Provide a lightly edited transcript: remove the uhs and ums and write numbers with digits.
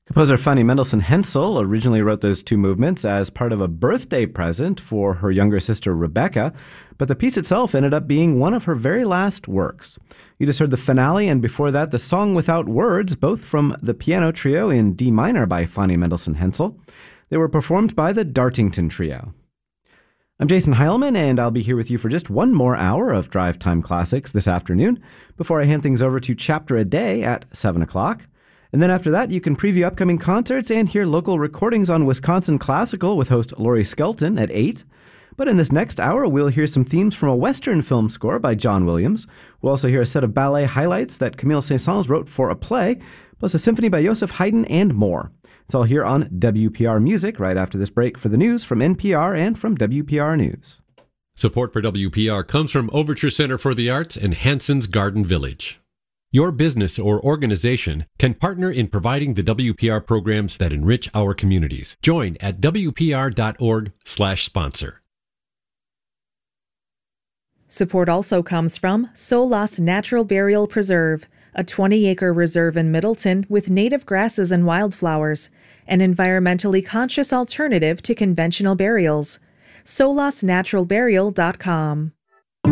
Composer Fanny Mendelssohn Hensel originally wrote those two movements as part of a birthday present for her younger sister Rebecca, but the piece itself ended up being one of her very last works. You just heard the finale, and before that, the Song Without Words, both from the piano trio in D minor by Fanny Mendelssohn Hensel. They were performed by the Dartington Trio. I'm Jason Heilman, and I'll be here with you for just one more hour of Drive Time Classics this afternoon before I hand things over to Chapter a Day at 7 o'clock. And then after that, you can preview upcoming concerts and hear local recordings on Wisconsin Classical with host Laurie Skelton at 8. But in this next hour, we'll hear some themes from a Western film score by John Williams. We'll also hear a set of ballet highlights that Camille Saint-Saëns wrote for a play, plus a symphony by Joseph Haydn and more. It's all here on WPR Music right after this break for the news from NPR and from WPR News. Support for WPR comes from Overture Center for the Arts and Hanson's Garden Village. Your business or organization can partner in providing the WPR programs that enrich our communities. Join at WPR.org/sponsor. Support also comes from Solas Natural Burial Preserve, a 20-acre reserve in Middleton with native grasses and wildflowers, an environmentally conscious alternative to conventional burials. SolasNaturalBurial.com.